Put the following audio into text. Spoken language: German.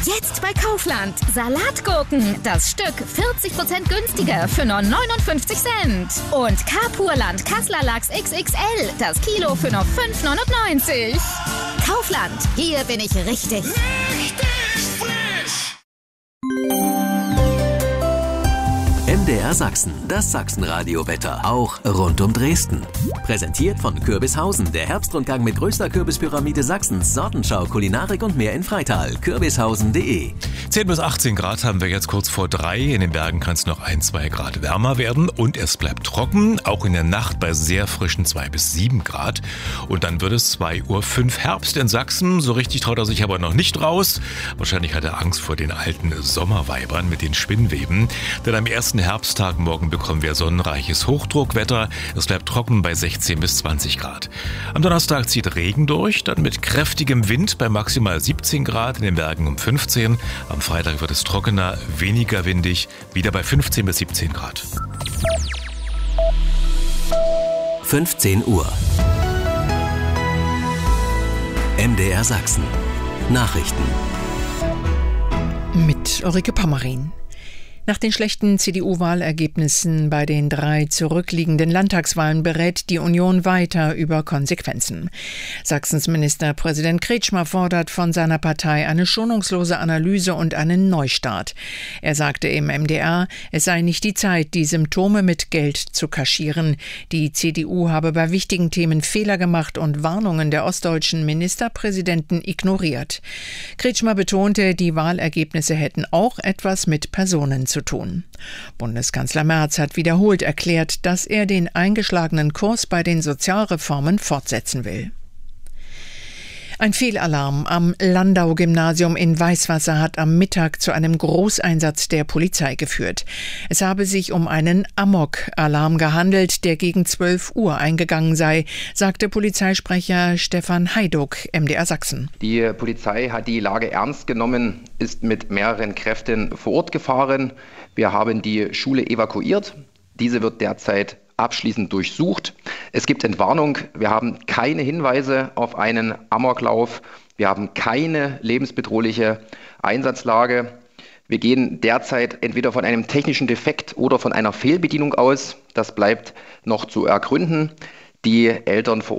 Jetzt bei Kaufland. Salatgurken. Das Stück 40% günstiger für nur 59 Cent. Und Kapurland Kasseler Lachs XXL. Das Kilo für nur 5,99. Kaufland. Hier bin ich richtig. MDR Sachsen, das Sachsenradio-Wetter, auch rund um Dresden. Präsentiert von Kürbishausen, der Herbstrundgang mit größter Kürbispyramide Sachsens, Sortenschau, Kulinarik und mehr in Freital. Kürbishausen.de. 10 bis 18 Grad haben wir jetzt kurz vor 3. In den Bergen kann es noch 1-2 Grad wärmer werden und es bleibt trocken, auch in der Nacht bei sehr frischen 2 bis 7 Grad. Und dann wird es 2:05 Uhr Herbst in Sachsen. So richtig traut er sich aber noch nicht raus. Wahrscheinlich hat er Angst vor den alten Sommerweibern mit den Spinnweben. Denn am ersten Herbsttag morgen bekommen wir sonnenreiches Hochdruckwetter. Es bleibt trocken bei 16 bis 20 Grad. Am Donnerstag zieht Regen durch, dann mit kräftigem Wind bei maximal 17 Grad, in den Bergen um 15. Am Freitag wird es trockener, weniger windig, wieder bei 15 bis 17 Grad. 15 Uhr. MDR Sachsen. Nachrichten. Mit Ulrike Pommerin. Nach den schlechten CDU-Wahlergebnissen bei den 3 zurückliegenden Landtagswahlen berät die Union weiter über Konsequenzen. Sachsens Ministerpräsident Kretschmer fordert von seiner Partei eine schonungslose Analyse und einen Neustart. Er sagte im MDR, es sei nicht die Zeit, die Symptome mit Geld zu kaschieren. Die CDU habe bei wichtigen Themen Fehler gemacht und Warnungen der ostdeutschen Ministerpräsidenten ignoriert. Kretschmer betonte, die Wahlergebnisse hätten auch etwas mit Personen zu tun. Bundeskanzler Merz hat wiederholt erklärt, dass er den eingeschlagenen Kurs bei den Sozialreformen fortsetzen will. Ein Fehlalarm am Landau-Gymnasium in Weißwasser hat am Mittag zu einem Großeinsatz der Polizei geführt. Es habe sich um einen Amok-Alarm gehandelt, der gegen 12 Uhr eingegangen sei, sagte Polizeisprecher Stefan Heiduck, MDR Sachsen. Die Polizei hat die Lage ernst genommen, ist mit mehreren Kräften vor Ort gefahren. Wir haben die Schule evakuiert. Diese wird derzeit abschließend durchsucht. Es gibt Entwarnung. Wir haben keine Hinweise auf einen Amoklauf. Wir haben keine lebensbedrohliche Einsatzlage. Wir gehen derzeit entweder von einem technischen Defekt oder von einer Fehlbedienung aus. Das bleibt noch zu ergründen. Die Eltern vor